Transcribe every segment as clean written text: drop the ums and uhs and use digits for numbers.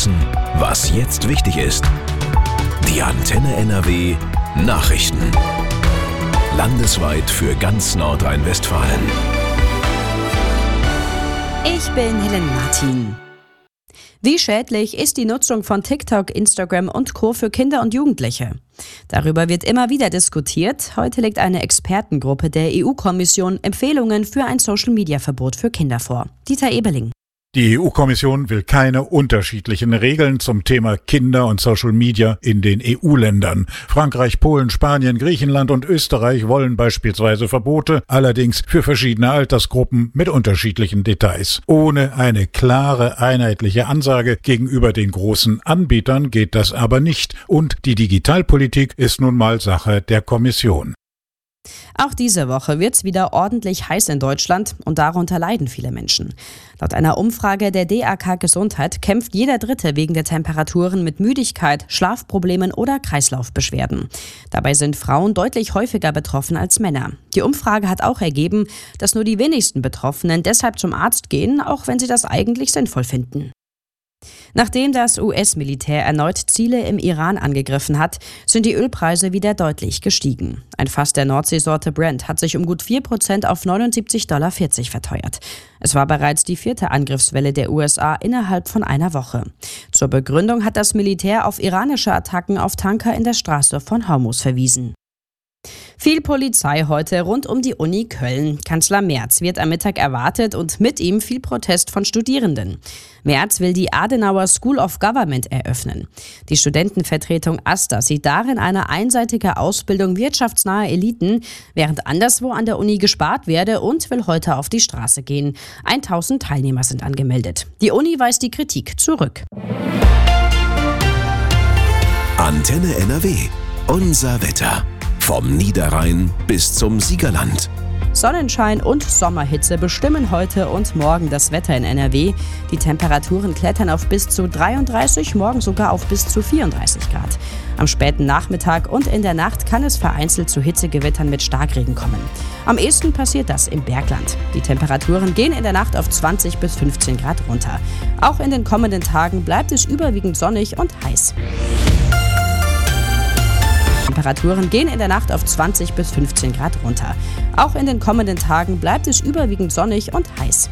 wissen, was jetzt wichtig ist. Die Antenne NRW Nachrichten. Landesweit für ganz Nordrhein-Westfalen. Ich bin Helen Martin. Wie schädlich ist die Nutzung von TikTok, Instagram und Co. für Kinder und Jugendliche? Darüber wird immer wieder diskutiert. Heute legt eine Expertengruppe der EU-Kommission Empfehlungen für ein Social-Media-Verbot für Kinder vor. Dieter Eberling. Die EU-Kommission will keine unterschiedlichen Regeln zum Thema Kinder und Social Media in den EU-Ländern. Frankreich, Polen, Spanien, Griechenland und Österreich wollen beispielsweise Verbote, allerdings für verschiedene Altersgruppen mit unterschiedlichen Details. Ohne eine klare, einheitliche Ansage gegenüber den großen Anbietern geht das aber nicht. Und die Digitalpolitik ist nun mal Sache der Kommission. Auch diese Woche wird's wieder ordentlich heiß in Deutschland und darunter leiden viele Menschen. Laut einer Umfrage der DAK Gesundheit kämpft jeder Dritte wegen der Temperaturen mit Müdigkeit, Schlafproblemen oder Kreislaufbeschwerden. Dabei sind Frauen deutlich häufiger betroffen als Männer. Die Umfrage hat auch ergeben, dass nur die wenigsten Betroffenen deshalb zum Arzt gehen, auch wenn sie das eigentlich sinnvoll finden. Nachdem das US-Militär erneut Ziele im Iran angegriffen hat, sind die Ölpreise wieder deutlich gestiegen. Ein Fass der Nordseesorte Brent hat sich um gut 4% auf $79,40 verteuert. Es war bereits die 4. Angriffswelle der USA innerhalb von einer Woche. Zur Begründung hat das Militär auf iranische Attacken auf Tanker in der Straße von Hormuz verwiesen. Viel Polizei heute rund um die Uni Köln. Kanzler Merz wird am Mittag erwartet und mit ihm viel Protest von Studierenden. Merz will die Adenauer School of Government eröffnen. Die Studentenvertretung AStA sieht darin eine einseitige Ausbildung wirtschaftsnaher Eliten, während anderswo an der Uni gespart werde, und will heute auf die Straße gehen. 1000 Teilnehmer sind angemeldet. Die Uni weist die Kritik zurück. Antenne NRW. Unser Wetter. Vom Niederrhein bis zum Siegerland. Sonnenschein und Sommerhitze bestimmen heute und morgen das Wetter in NRW. Die Temperaturen klettern auf bis zu 33, morgen sogar auf bis zu 34 Grad. Am späten Nachmittag und in der Nacht kann es vereinzelt zu Hitzegewittern mit Starkregen kommen. Am ehesten passiert das im Bergland. Die Temperaturen gehen in der Nacht auf 20 bis 15 Grad runter. Auch in den kommenden Tagen bleibt es überwiegend sonnig und heiß. Temperaturen gehen in der Nacht auf 20 bis 15 Grad runter. Auch in den kommenden Tagen bleibt es überwiegend sonnig und heiß.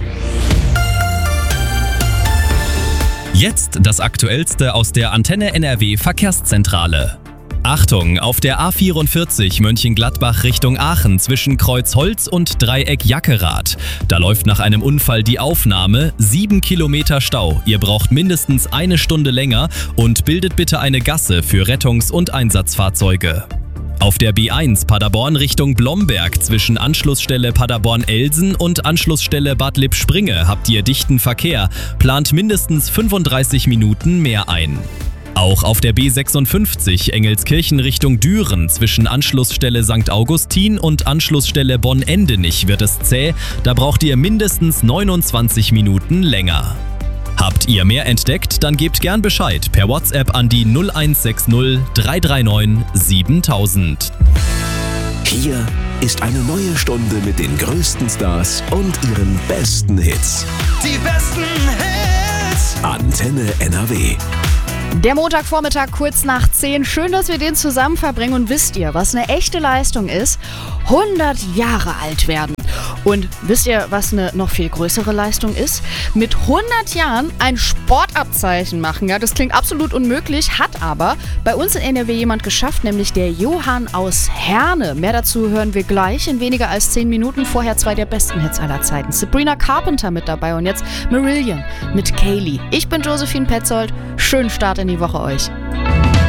Jetzt das Aktuellste aus der Antenne NRW Verkehrszentrale. Achtung, auf der A44 Mönchengladbach Richtung Aachen zwischen Kreuzholz und Dreieck Jackerath. Da läuft nach einem Unfall die Aufnahme, 7 Kilometer Stau. Ihr braucht mindestens eine Stunde länger und bildet bitte eine Gasse für Rettungs- und Einsatzfahrzeuge. Auf der B1 Paderborn Richtung Blomberg zwischen Anschlussstelle Paderborn-Elsen und Anschlussstelle Bad Lippspringe habt ihr dichten Verkehr, plant mindestens 35 Minuten mehr ein. Auch auf der B56 Engelskirchen Richtung Düren zwischen Anschlussstelle St. Augustin und Anschlussstelle Bonn-Endenich wird es zäh, da braucht ihr mindestens 29 Minuten länger. Habt ihr mehr entdeckt, dann gebt gern Bescheid per WhatsApp an die 0160 339 7000. Hier ist eine neue Stunde mit den größten Stars und ihren besten Hits. Die besten Hits! Antenne NRW. Der Montagvormittag kurz nach 10. Schön, dass wir den zusammen verbringen. Und wisst ihr, was eine echte Leistung ist? 100 Jahre alt werden. Und wisst ihr, was eine noch viel größere Leistung ist? Mit 100 Jahren ein Sportabzeichen machen. Ja, das klingt absolut unmöglich, hat aber bei uns in NRW jemand geschafft, nämlich der Johann aus Herne. Mehr dazu hören wir gleich in weniger als 10 Minuten. Vorher 2 der besten Hits aller Zeiten. Sabrina Carpenter mit dabei und jetzt Marillion mit Kaylee. Ich bin Josephine Petzold. Schönen Start in die Woche euch.